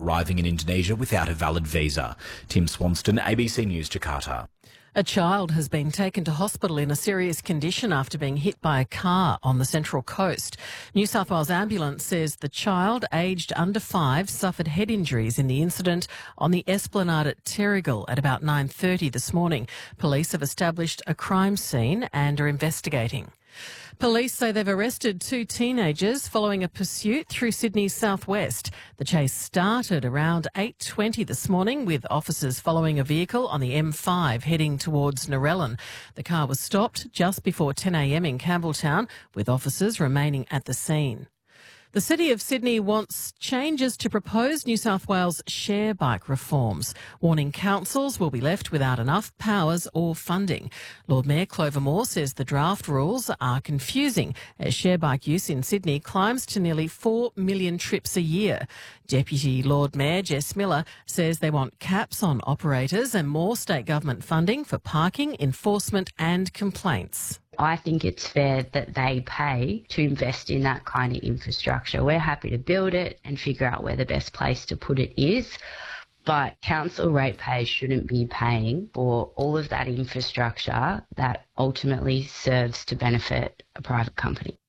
arriving in Indonesia without a valid visa. Tim Swanston, ABC News, Jakarta. A child has been taken to hospital in a serious condition after being hit by a car on the Central Coast. New South Wales Ambulance says the child, aged under 5, suffered head injuries in the incident on the Esplanade at Terrigal at about 9:30 this morning. Police have established a crime scene and are investigating. Police say they've arrested 2 teenagers following a pursuit through Sydney's southwest. The chase started around 8:20 this morning with officers following a vehicle on the M5 heading towards Narellan. The car was stopped just before 10 a.m. in Campbelltown, with officers remaining at the scene. The City of Sydney wants changes to proposed New South Wales share bike reforms, warning councils will be left without enough powers or funding. Lord Mayor Clover Moore says the draft rules are confusing as share bike use in Sydney climbs to nearly 4 million trips a year. Deputy Lord Mayor Jess Miller says they want caps on operators and more state government funding for parking, enforcement and complaints. I think it's fair that they pay to invest in that kind of infrastructure. We're happy to build it and figure out where the best place to put it is, but council ratepayers shouldn't be paying for all of that infrastructure that ultimately serves to benefit a private company.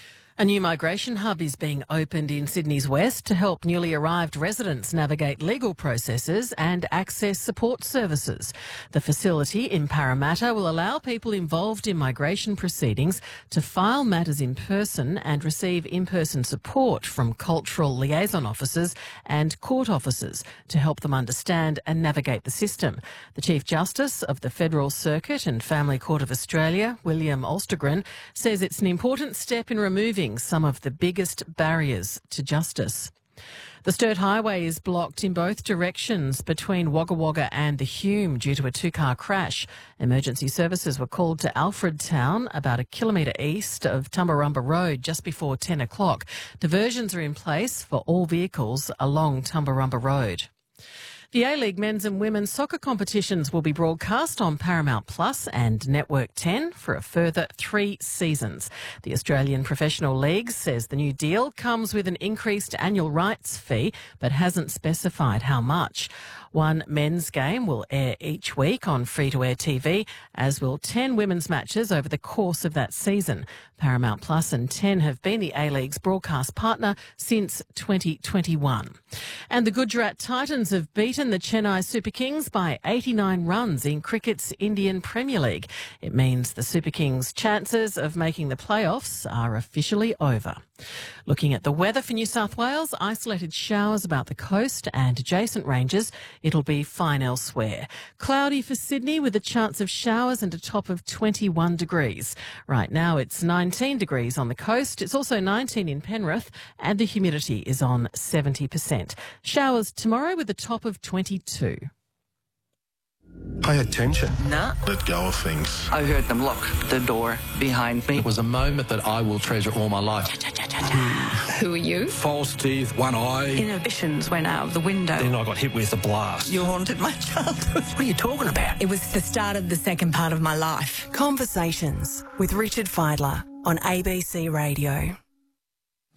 A new migration hub is being opened in Sydney's west to help newly arrived residents navigate legal processes and access support services. The facility in Parramatta will allow people involved in migration proceedings to file matters in person and receive in-person support from cultural liaison officers and court officers to help them understand and navigate the system. The Chief Justice of the Federal Circuit and Family Court of Australia, William Olstergren, says it's an important step in removing some of the biggest barriers to justice. The Sturt Highway is blocked in both directions between Wagga Wagga and the Hume due to a 2-car crash. Emergency services were called to Alfred Town, about a kilometre east of Tumbarumba Road, just before 10 o'clock. Diversions are in place for all vehicles along Tumbarumba Road. The A-League men's and women's soccer competitions will be broadcast on Paramount Plus and Network 10 for a further 3 seasons. The Australian Professional League says the new deal comes with an increased annual rights fee but hasn't specified how much. One men's game will air each week on free-to-air TV, as will 10 women's matches over the course of that season. Paramount Plus and 10 have been the A-League's broadcast partner since 2021. And the Gujarat Titans have beaten the Chennai Super Kings by 89 runs in cricket's Indian Premier League. It means the Super Kings' chances of making the playoffs are officially over. Looking at the weather for New South Wales, isolated showers about the coast and adjacent ranges. It'll be fine elsewhere. Cloudy for Sydney with a chance of showers and a top of 21 degrees. Right now it's 19 degrees on the coast. It's also 19 in Penrith and the humidity is on 70%. Showers tomorrow with a top of 22. Pay attention. Nah. Let go of things. I heard them lock the door behind me. It was a moment that I will treasure all my life. Who are you? False teeth, one eye. Inhibitions went out of the window. Then I got hit with a blast. You haunted my childhood. What are you talking about? It was the start of the second part of my life. Conversations with Richard Feidler on ABC Radio.